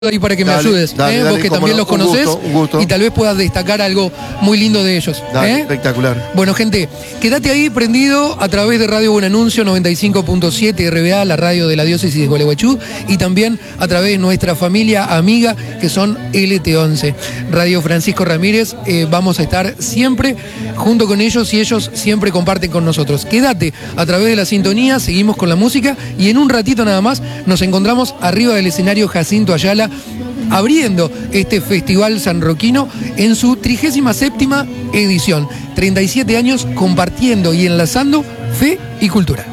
ahí para que me Dale, ayudes, dale, vos que también los conocés, un gusto. y tal vez puedas destacar algo muy lindo de ellos. Dale, espectacular. Bueno, gente, quédate ahí prendido a través de Radio Buen Anuncio 95.7 RBA, la radio de la diócesis de Gualeguaychú, y también a través de nuestra familia amiga que son LT11. Radio Francisco Ramírez, vamos a estar siempre junto con ellos y ellos siempre comparten con nosotros. Quédate a través de la sintonía, seguimos con la música y en un ratito nada más nos encontramos arriba del escenario Jacinto Ayala abriendo este Festival Sanroquino en su 37ª edición. 37 años compartiendo y enlazando fe y cultura.